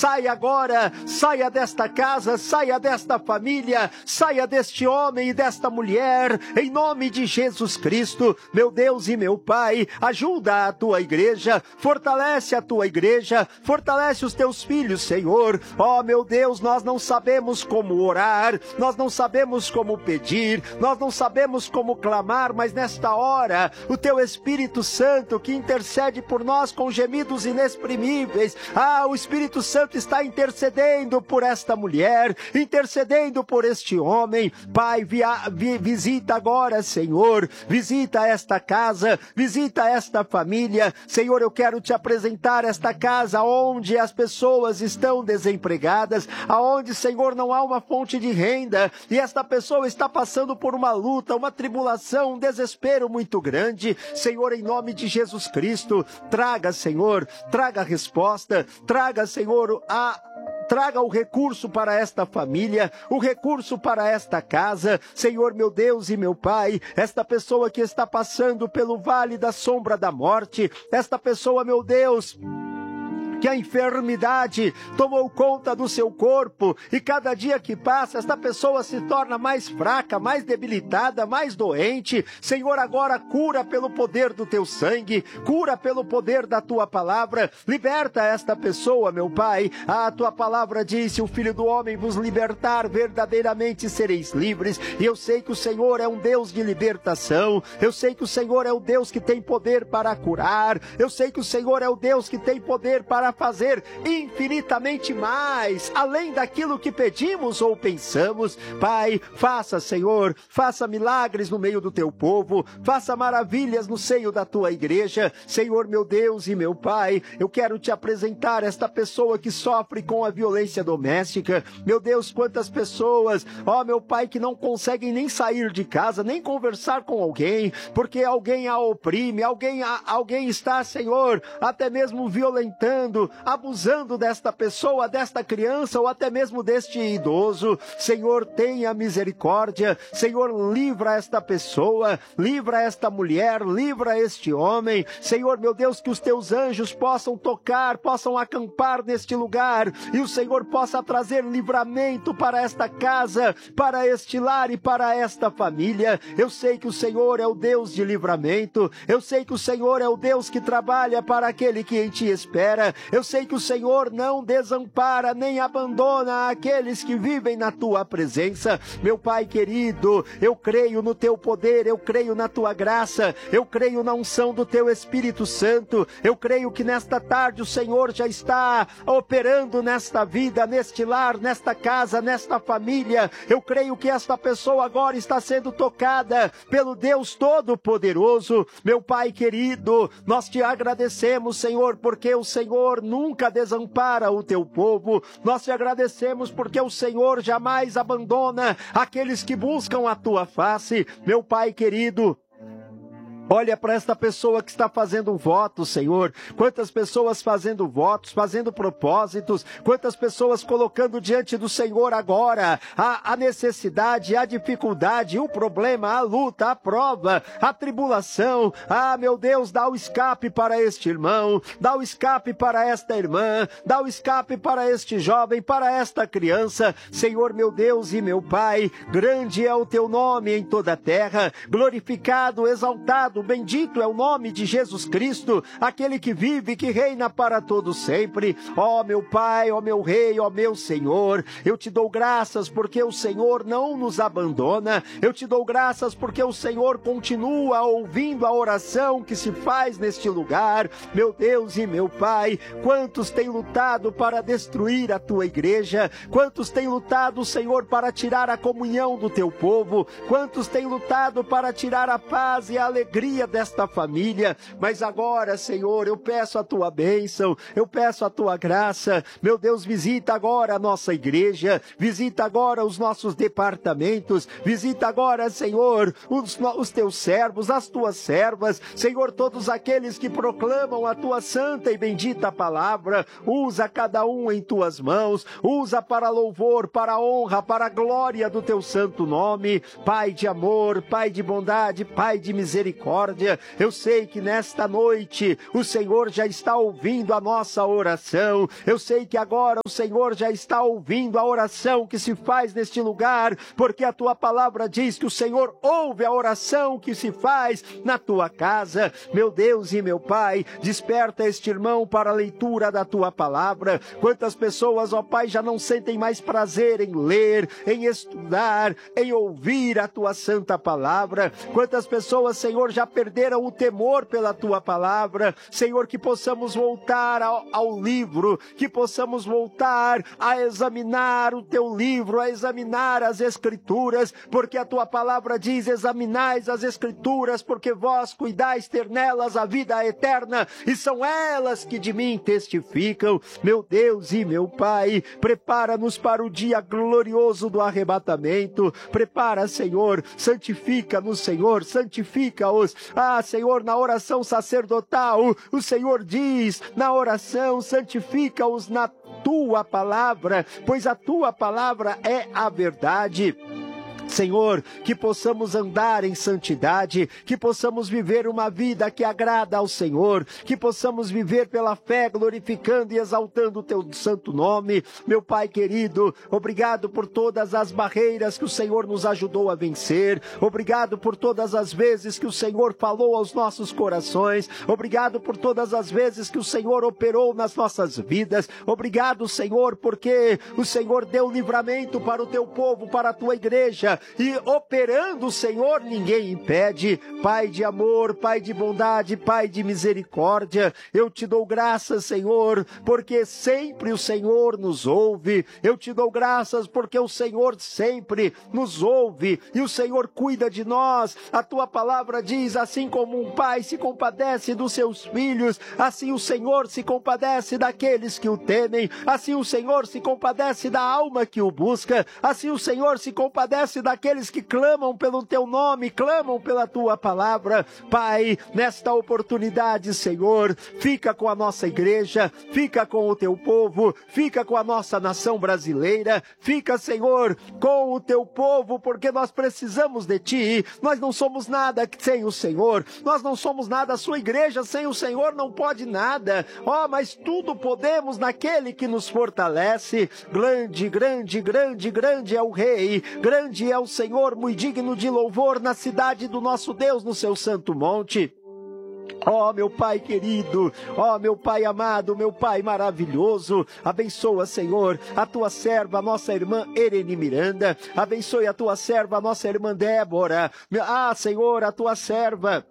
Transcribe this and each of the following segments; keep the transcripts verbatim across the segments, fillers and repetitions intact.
saia agora, saia desta casa, saia desta família, saia deste homem e desta mulher, em nome de Jesus Cristo, meu Deus e meu Pai. Ajuda a tua igreja, fortalece a tua igreja, fortalece os teus filhos, Senhor. Ó, meu Deus, nós não sabemos como orar, nós não sabemos como pedir, nós não sabemos como clamar, mas nesta hora, o teu Espírito Santo que intercede por nós com gemidos inexprimíveis, ah, o Espírito Santo está intercedendo por esta mulher, intercedendo por este homem. Pai, via, vi, visita agora, Senhor, visita esta casa, visita esta família. Senhor, eu quero te apresentar esta casa onde as pessoas estão desempregadas, aonde, Senhor, não há uma fonte de renda, e esta pessoa está passando por uma luta, uma tribulação, um desespero muito grande. Senhor, em nome de Jesus Cristo, traga, Senhor, traga a resposta, traga, Senhor, a traga o recurso para esta família, o recurso para esta casa. Senhor, meu Deus e meu Pai, esta pessoa que está passando pelo vale da sombra da morte, esta pessoa, meu Deus, que a enfermidade tomou conta do seu corpo, e cada dia que passa, esta pessoa se torna mais fraca, mais debilitada, mais doente. Senhor, agora cura pelo poder do teu sangue, cura pelo poder da tua palavra, liberta esta pessoa, meu Pai. A tua palavra diz: se o Filho do Homem vos libertar, verdadeiramente sereis livres. E eu sei que o Senhor é um Deus de libertação, eu sei que o Senhor é o Deus que tem poder para curar, eu sei que o Senhor é o Deus que tem poder para fazer infinitamente mais, além daquilo que pedimos ou pensamos. Pai, faça, Senhor, faça milagres no meio do teu povo, faça maravilhas no seio da tua igreja. Senhor, meu Deus e meu Pai, eu quero te apresentar esta pessoa que sofre com a violência doméstica. Meu Deus, quantas pessoas, ó meu Pai, que não conseguem nem sair de casa, nem conversar com alguém, porque alguém a oprime, alguém, a, alguém está, Senhor, até mesmo violentando, abusando desta pessoa, desta criança, ou até mesmo deste idoso. Senhor, tenha misericórdia. Senhor, livra esta pessoa, livra esta mulher, livra este homem. Senhor, meu Deus, que os teus anjos possam tocar, possam acampar neste lugar, e o Senhor possa trazer livramento para esta casa, para este lar e para esta família. Eu sei que o Senhor é o Deus de livramento, eu sei que o Senhor é o Deus que trabalha para aquele que em ti espera. Eu sei que o Senhor não desampara nem abandona aqueles que vivem na tua presença. Meu Pai querido, eu creio no teu poder, eu creio na tua graça, eu creio na unção do teu Espírito Santo. Eu creio que nesta tarde o Senhor já está operando nesta vida, neste lar, nesta casa, nesta família. Eu creio que esta pessoa agora está sendo tocada pelo Deus Todo-Poderoso. Meu Pai querido, nós te agradecemos, Senhor, porque o Senhor nunca desampara o teu povo. Nós te agradecemos porque o Senhor jamais abandona aqueles que buscam a tua face. Meu Pai querido, olha para esta pessoa que está fazendo um voto, Senhor. Quantas pessoas fazendo votos, fazendo propósitos, quantas pessoas colocando diante do Senhor agora a, a necessidade, a dificuldade, o problema, a luta, a prova, a tribulação. Ah, meu Deus, dá o escape para este irmão, dá o escape para esta irmã, dá o escape para este jovem, para esta criança. Senhor, meu Deus e meu Pai, grande é o teu nome em toda a terra, glorificado, exaltado, bendito é o nome de Jesus Cristo, aquele que vive e que reina para todo sempre. Ó meu Pai, ó meu Rei, ó meu Senhor, eu te dou graças porque o Senhor não nos abandona. Eu te dou graças porque o Senhor continua ouvindo a oração que se faz neste lugar. Meu Deus e meu Pai, quantos têm lutado para destruir a tua igreja, quantos têm lutado, Senhor, para tirar a comunhão do teu povo, quantos têm lutado para tirar a paz e a alegria desta família. Mas agora, Senhor, eu peço a tua bênção, eu peço a tua graça. Meu Deus, visita agora a nossa igreja, visita agora os nossos departamentos, visita agora, Senhor, os, os teus servos, as tuas servas, Senhor, todos aqueles que proclamam a tua santa e bendita palavra. Usa cada um em tuas mãos, usa para louvor, para honra, para a glória do teu santo nome. Pai de amor, Pai de bondade, Pai de misericórdia, misericórdia. Eu sei que nesta noite o Senhor já está ouvindo a nossa oração. Eu sei que agora o Senhor já está ouvindo a oração que se faz neste lugar, porque a tua palavra diz que o Senhor ouve a oração que se faz na tua casa. Meu Deus e meu Pai, desperta este irmão para a leitura da tua palavra. Quantas pessoas, ó Pai, já não sentem mais prazer em ler, em estudar, em ouvir a tua santa palavra. Quantas pessoas, Senhor, já perderam o temor pela tua palavra. Senhor, que possamos voltar ao, ao livro, que possamos voltar a examinar o teu livro, a examinar as escrituras, porque a tua palavra diz: examinais as escrituras, porque vós cuidais ter nelas a vida eterna, e são elas que de mim testificam. Meu Deus e meu Pai, prepara-nos para o dia glorioso do arrebatamento. Prepara, Senhor, santifica-nos, Senhor, santifica-os. Ah, Senhor, na oração sacerdotal, o Senhor diz, na oração, santifica-os na tua palavra, pois a tua palavra é a verdade. Senhor, que possamos andar em santidade, que possamos viver uma vida que agrada ao Senhor, que possamos viver pela fé, glorificando e exaltando o teu santo nome. Meu Pai querido, obrigado por todas as barreiras que o Senhor nos ajudou a vencer, obrigado por todas as vezes que o Senhor falou aos nossos corações, obrigado por todas as vezes que o Senhor operou nas nossas vidas, obrigado, Senhor, porque o Senhor deu livramento para o teu povo, para a tua igreja, e operando o Senhor, ninguém impede. Pai de amor, Pai de bondade, Pai de misericórdia, eu te dou graças, Senhor, porque sempre o Senhor nos ouve. Eu te dou graças porque o Senhor sempre nos ouve e o Senhor cuida de nós. A tua palavra diz: assim como um pai se compadece dos seus filhos, assim o Senhor se compadece daqueles que o temem, assim o Senhor se compadece da alma que o busca, assim o Senhor se compadece daqueles que clamam pelo teu nome, clamam pela tua palavra. Pai, nesta oportunidade, Senhor, fica com a nossa igreja, fica com o teu povo, fica com a nossa nação brasileira, fica, Senhor, com o teu povo, porque nós precisamos de ti. Nós não somos nada sem o Senhor, nós não somos nada, a sua igreja sem o Senhor não pode nada. Ó, oh, mas tudo podemos naquele que nos fortalece. Grande, grande, grande, grande é o Rei, grande é o Senhor, muito digno de louvor na cidade do nosso Deus, no seu santo monte. Ó oh, meu Pai querido, ó oh, meu Pai amado, meu Pai maravilhoso, abençoa, Senhor, a tua serva, a nossa irmã Ereni Miranda, abençoe a tua serva, a nossa irmã Débora, ah, Senhor, a tua serva.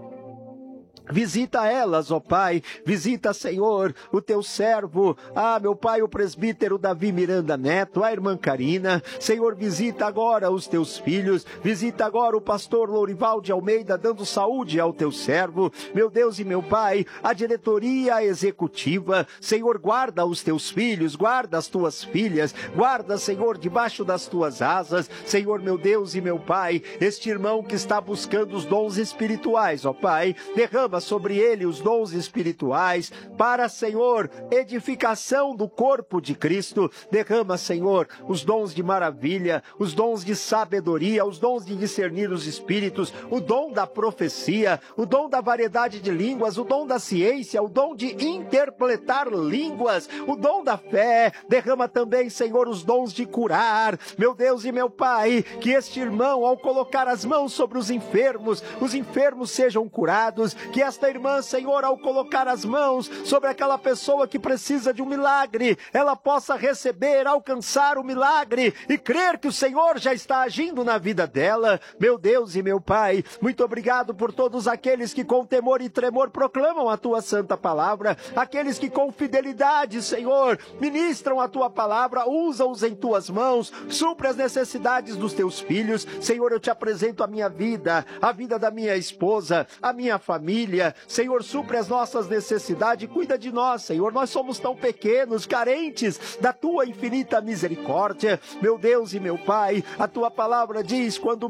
Visita elas, ó Pai, visita, Senhor, o teu servo, ah, meu Pai, o presbítero Davi Miranda Neto, a irmã Karina. Senhor, visita agora os teus filhos, visita agora o pastor Lourival de Almeida, dando saúde ao teu servo. Meu Deus e meu Pai, a diretoria executiva, Senhor, guarda os teus filhos, guarda as tuas filhas, guarda, Senhor, debaixo das tuas asas. Senhor, meu Deus e meu Pai, este irmão que está buscando os dons espirituais, ó Pai, derrama sobre ele os dons espirituais, para, Senhor, edificação do corpo de Cristo. Derrama, Senhor, os dons de maravilha, os dons de sabedoria, os dons de discernir os espíritos, o dom da profecia, o dom da variedade de línguas, o dom da ciência, o dom de interpretar línguas, o dom da fé. Derrama também, Senhor, os dons de curar. Meu Deus e meu Pai, que este irmão, ao colocar as mãos sobre os enfermos, os enfermos sejam curados, que esta irmã, Senhor, ao colocar as mãos sobre aquela pessoa que precisa de um milagre, ela possa receber, alcançar o milagre e crer que o Senhor já está agindo na vida dela. Meu Deus e meu Pai, muito obrigado por todos aqueles que com temor e tremor proclamam a tua santa palavra, aqueles que com fidelidade, Senhor, ministram a tua palavra, usa-os em tuas mãos, supre as necessidades dos teus filhos. Senhor, eu te apresento a minha vida, a vida da minha esposa, a minha família. Senhor, supre as nossas necessidades, cuida de nós, Senhor, nós somos tão pequenos, carentes da tua infinita misericórdia. Meu Deus e meu Pai, a tua palavra diz: quando meu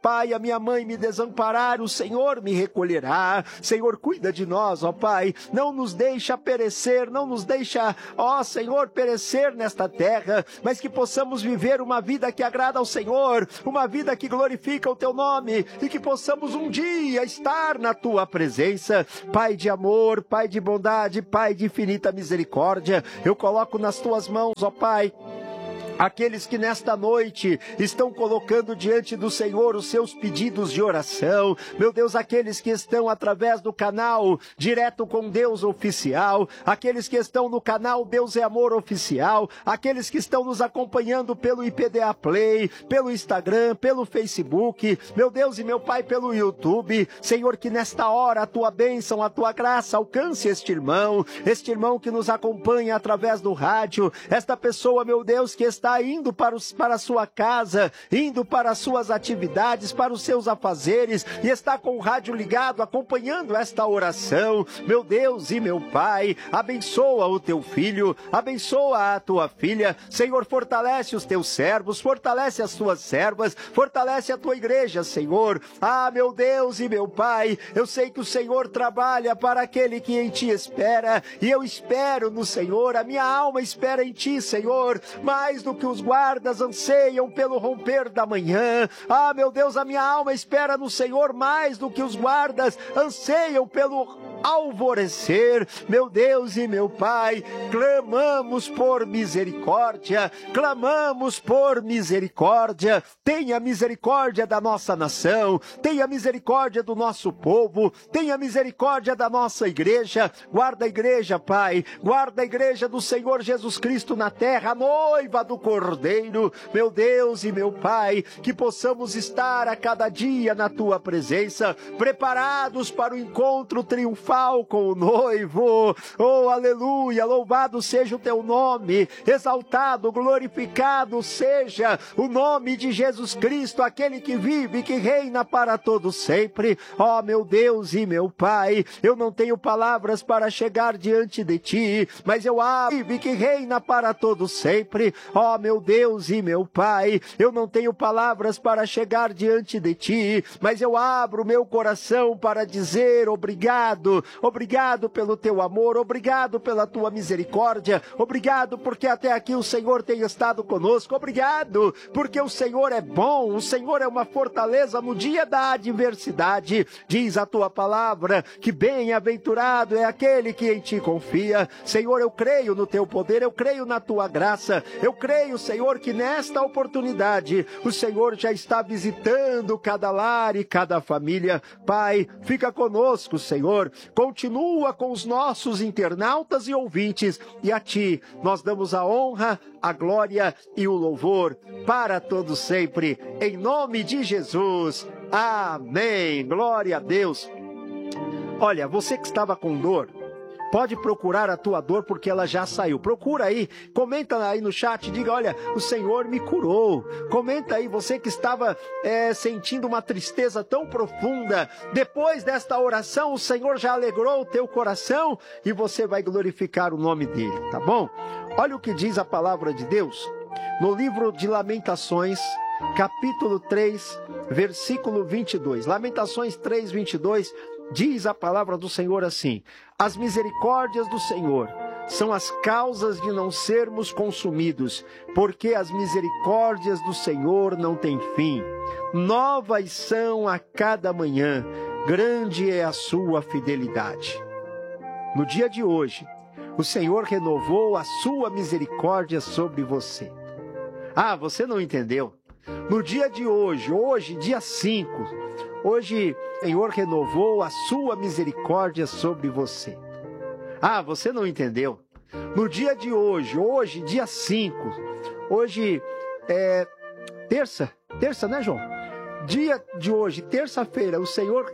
pai, a minha mãe me desamparar, o Senhor me recolherá. Senhor, cuida de nós, ó Pai, não nos deixa perecer, não nos deixa, ó Senhor, perecer nesta terra, mas que possamos viver uma vida que agrada ao Senhor, uma vida que glorifica o Teu nome, e que possamos um dia estar na Tua presença. Pai de amor, Pai de bondade, Pai de infinita misericórdia, eu coloco nas Tuas mãos, ó Pai, aqueles que nesta noite estão colocando diante do Senhor os seus pedidos de oração. Meu Deus, aqueles que estão através do canal Direto com Deus Oficial, aqueles que estão no canal Deus é Amor Oficial, aqueles que estão nos acompanhando pelo I P D A Play, pelo Instagram, pelo Facebook, meu Deus e meu Pai, pelo YouTube. Senhor, que nesta hora a Tua bênção, a Tua graça alcance este irmão, este irmão que nos acompanha através do rádio, esta pessoa, meu Deus, que está está indo para, os, para a sua casa, indo para as suas atividades, para os seus afazeres, e está com o rádio ligado, acompanhando esta oração. Meu Deus e meu Pai, abençoa o teu filho, abençoa a tua filha. Senhor, fortalece os teus servos, fortalece as tuas servas, fortalece a tua igreja, Senhor. Ah, meu Deus e meu Pai, eu sei que o Senhor trabalha para aquele que em ti espera, e eu espero no Senhor, a minha alma espera em ti, Senhor, mais do que os guardas anseiam pelo romper da manhã. Ah, meu Deus, a minha alma espera no Senhor mais do que os guardas anseiam pelo alvorecer. Meu Deus e meu Pai, clamamos por misericórdia, clamamos por misericórdia. Tenha misericórdia da nossa nação, tenha misericórdia do nosso povo, tenha misericórdia da nossa igreja. Guarda a igreja, Pai, guarda a igreja do Senhor Jesus Cristo na terra, a noiva do Cordeiro. Meu Deus e meu Pai, que possamos estar a cada dia na Tua presença, preparados para o encontro triunfal com o noivo. Oh, aleluia, louvado seja o Teu nome, exaltado, glorificado seja o nome de Jesus Cristo, aquele que vive e que reina para todo sempre. Oh, meu Deus e meu Pai, eu não tenho palavras para chegar diante de Ti, mas eu amo, vive que reina para todo sempre. Oh, meu Deus e meu Pai, eu não tenho palavras para chegar diante de Ti, mas eu abro meu coração para dizer obrigado, obrigado pelo Teu amor, obrigado pela Tua misericórdia, obrigado porque até aqui o Senhor tem estado conosco, obrigado porque o Senhor é bom, o Senhor é uma fortaleza no dia da adversidade. Diz a Tua palavra que bem-aventurado é aquele que em Ti confia. Senhor, eu creio no Teu poder, eu creio na Tua graça, eu creio, Senhor, que nesta oportunidade o Senhor já está visitando cada lar e cada família. Pai, fica conosco, Senhor, continua com os nossos internautas e ouvintes, e a Ti nós damos a honra, a glória e o louvor para todos sempre, em nome de Jesus. Amém. Glória a Deus. Olha, você que estava com dor, pode procurar a tua dor porque ela já saiu. Procura aí, comenta aí no chat, diga, olha, o Senhor me curou. Comenta aí, você que estava é, sentindo uma tristeza tão profunda, depois desta oração o Senhor já alegrou o teu coração e você vai glorificar o nome dele, tá bom? Olha o que diz a palavra de Deus no livro de Lamentações, capítulo três, versículo vinte e dois. Lamentações três, vinte e dois. Diz a palavra do Senhor assim: as misericórdias do Senhor são as causas de não sermos consumidos, porque as misericórdias do Senhor não têm fim. Novas são a cada manhã, grande é a sua fidelidade. No dia de hoje, o Senhor renovou a sua misericórdia sobre você. Ah, você não entendeu? No dia de hoje, hoje, dia cinco, hoje o Senhor renovou a sua misericórdia sobre você. Ah, você não entendeu? No dia de hoje, hoje, dia cinco, hoje é terça, terça, né, João? Dia de hoje, terça-feira, o Senhor,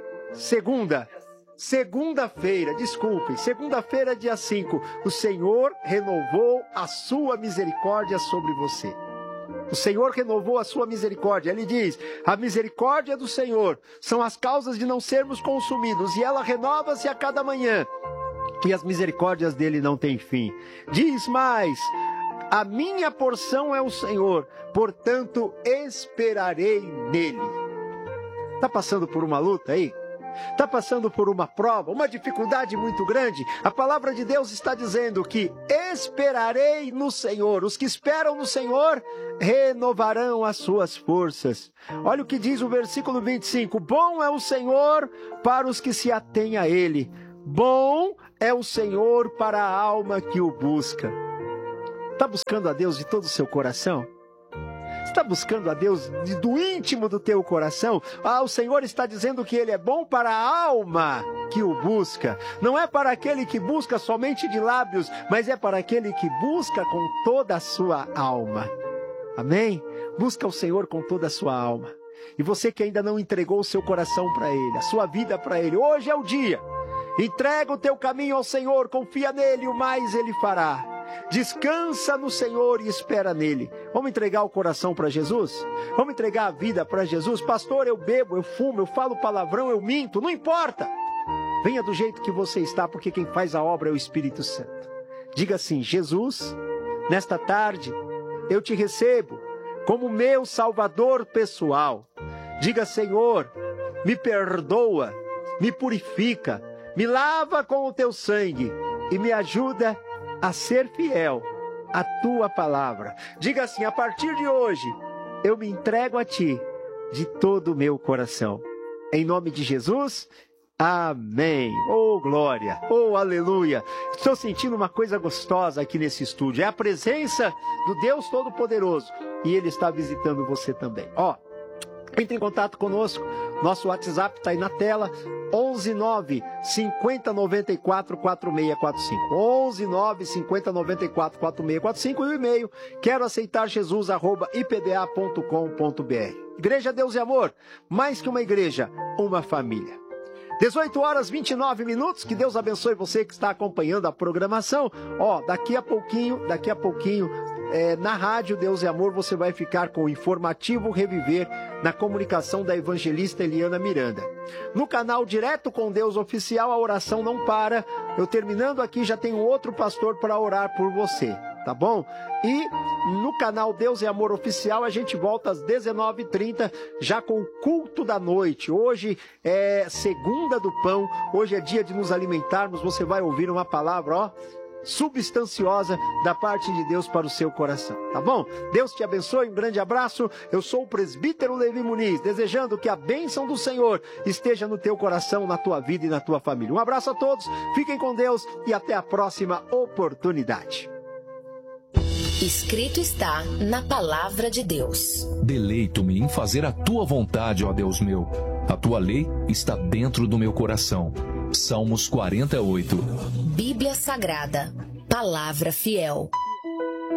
segunda, segunda-feira, desculpem, segunda-feira, dia cinco, o Senhor renovou a sua misericórdia sobre você. O Senhor renovou a sua misericórdia. Ele diz, a misericórdia do Senhor são as causas de não sermos consumidos, e ela renova-se a cada manhã, e as misericórdias dele não têm fim. Diz mais, a minha porção é o Senhor, portanto esperarei nele. Está passando por uma luta aí? Está passando por uma prova, uma dificuldade muito grande? A palavra de Deus está dizendo que esperarei no Senhor. Os que esperam no Senhor renovarão as suas forças. Olha o que diz o versículo vinte e cinco. Bom é o Senhor para os que se atêm a Ele. Bom é o Senhor para a alma que o busca. Está buscando a Deus de todo o seu coração? Está buscando a Deus do íntimo do teu coração? Ah, o Senhor está dizendo que Ele é bom para a alma que o busca. Não é para aquele que busca somente de lábios, mas é para aquele que busca com toda a sua alma. Amém? Busca o Senhor com toda a sua alma. E você que ainda não entregou o seu coração para Ele, a sua vida para Ele, hoje é o dia. Entrega o teu caminho ao Senhor, confia nele, o mais Ele fará. Descansa no Senhor e espera nele. Vamos entregar o coração para Jesus? Vamos entregar a vida para Jesus? Pastor, eu bebo, eu fumo, eu falo palavrão, eu minto, não importa. Venha do jeito que você está, porque quem faz a obra é o Espírito Santo. Diga assim: Jesus, nesta tarde eu te recebo como meu Salvador pessoal. Diga: Senhor, me perdoa, me purifica, me lava com o teu sangue e me ajuda a ser fiel à tua palavra. Diga assim: a partir de hoje, eu me entrego a ti de todo o meu coração. Em nome de Jesus, amém. Oh, glória, oh, aleluia. Estou sentindo uma coisa gostosa aqui nesse estúdio. É a presença do Deus Todo-Poderoso. E Ele está visitando você também. Ó, entre em contato conosco. Nosso WhatsApp está aí na tela. onze nove cinquenta noventa e quatro quarenta e seis quarenta e cinco. onze nove cinquenta noventa e quatro quarenta e seis quarenta e cinco. E o e-mail: quero aceitar Jesus arroba i p d a ponto com ponto b r. Igreja Deus e Amor, mais que uma igreja, uma família. dezoito horas e vinte e nove minutos. Que Deus abençoe você que está acompanhando a programação. Ó, daqui a pouquinho, daqui a pouquinho, é, na rádio Deus e Amor, você vai ficar com o informativo Reviver, na comunicação da evangelista Eliana Miranda. No canal Direto com Deus Oficial, a oração não para. Eu terminando aqui, já tenho outro pastor para orar por você, tá bom? E no canal Deus e Amor Oficial, a gente volta às dezenove e trinta, já com o culto da noite. Hoje é segunda do pão, hoje é dia de nos alimentarmos. Você vai ouvir uma palavra, ó, substanciosa da parte de Deus para o seu coração, tá bom? Deus te abençoe, um grande abraço. Eu sou o presbítero Levi Muniz, desejando que a bênção do Senhor esteja no teu coração, na tua vida e na tua família. Um abraço a todos, fiquem com Deus e até a próxima oportunidade. Escrito está na palavra de Deus: deleito-me em fazer a tua vontade, ó Deus meu. A tua lei está dentro do meu coração. Salmos quarenta e oito. Bíblia Sagrada, palavra fiel.